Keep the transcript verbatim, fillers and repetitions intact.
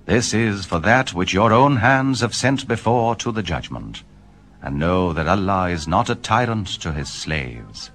This is for that which your own hands have sent before to the judgment. And know that Allah is not a tyrant to his slaves.